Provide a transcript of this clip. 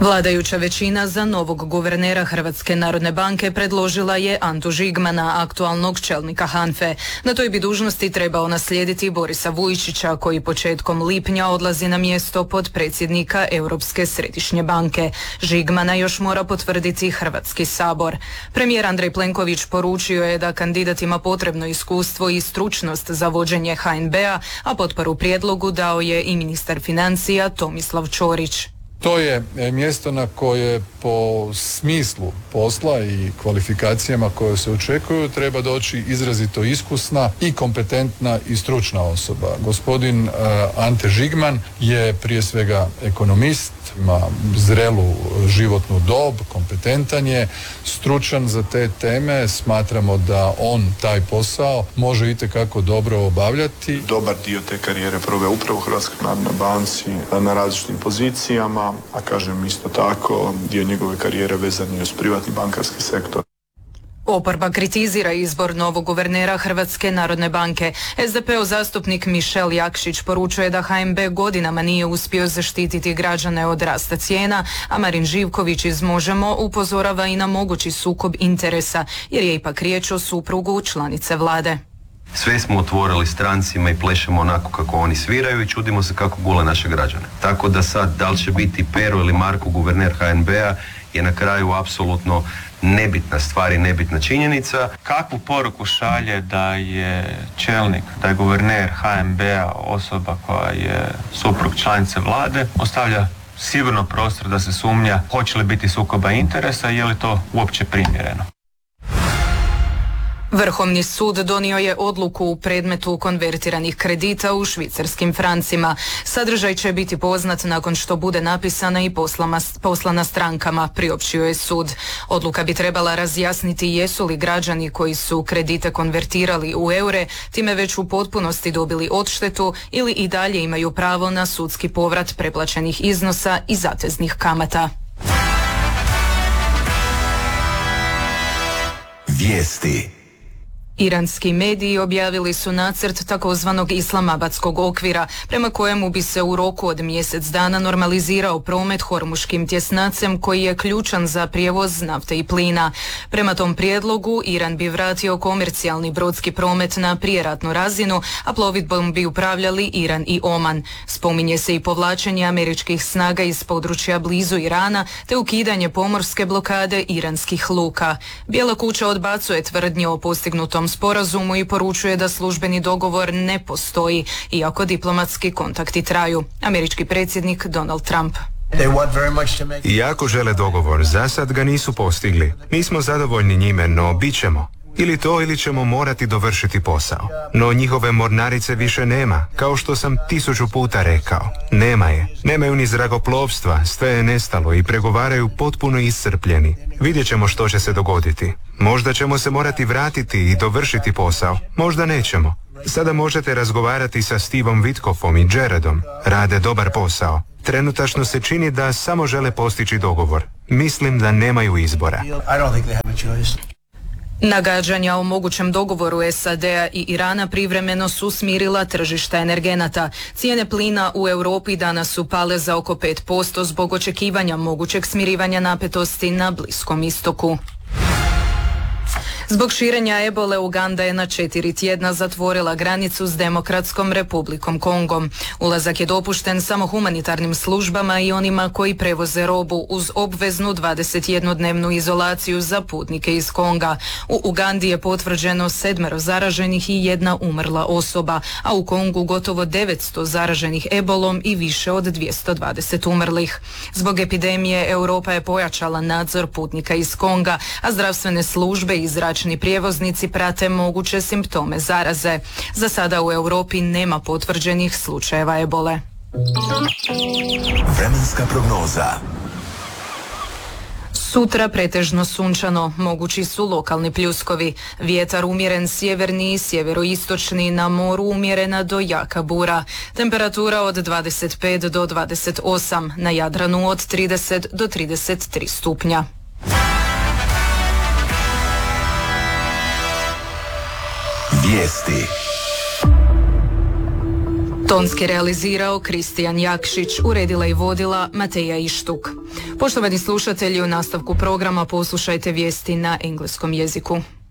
Vladajuća većina za novog guvernera Hrvatske narodne banke predložila je Antu Žigmana, aktualnog čelnika HANFE. Na toj bi dužnosti trebao naslijediti Borisa Vujčića, koji početkom lipnja odlazi na mjesto potpredsjednika Europske središnje banke. Žigmana još mora potvrditi Hrvatski sabor. Premijer Andrej Plenković poručio je da kandidat ima potrebno iskustvo i stručnost za vođenje HNB-a, a potporu prijedlogu dao je i ministar financija Tomislav Ćorić. To je mjesto na koje po smislu posla i kvalifikacijama koje se očekuju treba doći izrazito iskusna i kompetentna i stručna osoba. Gospodin Ante Žigman je prije svega ekonomist, ima zrelu životnu dob, kompetentan je, stručan za te teme. Smatramo da on taj posao može itekako dobro obavljati. Dobar dio te karijere proveo upravo u Hrvatskoj narodnoj banci na različitim pozicijama, a kažem isto tako dio njegove karijere vezan je uz privatni bankarski sektor. Oporba kritizira izbor novog guvernera Hrvatske narodne banke. SDP-ov zastupnik Mišel Jakšić poručuje da HNB godinama nije uspio zaštititi građane od rasta cijena, a Marin Živković iz Možemo upozorava i na mogući sukob interesa, jer je ipak riječ o suprugu članice vlade. Sve smo otvorili strancima i plešemo onako kako oni sviraju i čudimo se kako gule naše građane. Tako da sad, da li će biti Pero ili Marko guverner HNB-a je na kraju apsolutno nebitna stvar i nebitna činjenica. Kakvu poruku šalje da je čelnik, da je guverner HNB-a osoba koja je suprug članice vlade, ostavlja sigurno prostor da se sumnja hoće li biti sukoba interesa i je li to uopće primjereno. Vrhovni sud donio je odluku u predmetu konvertiranih kredita u švicarskim francima. Sadržaj će biti poznat nakon što bude napisana i poslana strankama, priopćio je sud. Odluka bi trebala razjasniti jesu li građani koji su kredite konvertirali u eure time već u potpunosti dobili odštetu ili i dalje imaju pravo na sudski povrat preplaćenih iznosa i zateznih kamata. Vijesti. Iranski mediji objavili su nacrt takozvanog islamabadskog okvira, prema kojemu bi se u roku od mjesec dana normalizirao promet hormuškim tjesnacem koji je ključan za prijevoz nafte i plina. Prema tom prijedlogu Iran bi vratio komercijalni brodski promet na prijeratnu razinu, a plovidbom bi upravljali Iran i Oman. Spominje se i povlačenje američkih snaga iz područja blizu Irana te ukidanje pomorske blokade iranskih luka. Bijela kuća odbacuje tvrdnje o postignutom sporazumu i poručuje da službeni dogovor ne postoji, iako diplomatski kontakti traju. Američki predsjednik Donald Trump. Iako žele dogovor, za sad ga nisu postigli. Nismo zadovoljni njime, no bit ćemo. Ili to ili ćemo morati dovršiti posao. No njihove mornarice više nema, kao što sam 1000 puta rekao. Nema je. Nemaju ni zrakoplovstva, sve je nestalo i pregovaraju potpuno iscrpljeni. Vidjet ćemo što će se dogoditi. Možda ćemo se morati vratiti i dovršiti posao. Možda nećemo. Sada možete razgovarati sa Stevom Witkoffom i Jaredom. Rade dobar posao. Trenutačno se čini da samo žele postići dogovor. Mislim da nemaju izbora. Nagađanja o mogućem dogovoru SAD-a i Irana privremeno su smirila tržišta energenata. Cijene plina u Europi danas su pale za oko 5% zbog očekivanja mogućeg smirivanja napetosti na Bliskom istoku. Zbog širenja ebole Uganda je na 4 tjedna zatvorila granicu s Demokratskom republikom Kongom. Ulazak je dopušten samo humanitarnim službama i onima koji prevoze robu uz obveznu 21-dnevnu izolaciju za putnike iz Konga. U Ugandi je potvrđeno 7 zaraženih i 1 umrla osoba, a u Kongu gotovo 900 zaraženih ebolom i više od 220 umrlih. Zbog epidemije Europa je pojačala nadzor putnika iz Konga, a zdravstvene službe i zračni prijevoznici prate moguće simptome zaraze. Za sada u Europi nema potvrđenih slučajeva ebole. Vremenska prognoza. Sutra pretežno sunčano, mogući su lokalni pljuskovi. Vjetar umjeren sjeverni i sjeveroistočni, na moru umjerena do jaka bura. Temperatura od 25 do 28, na Jadranu od 30 do 33 stupnja. Vijesti. Tonski realizirao Kristijan Jakšić, uredila i vodila Mateja Ištuk. Poštovani slušatelji, u nastavku programa poslušajte vijesti na engleskom jeziku.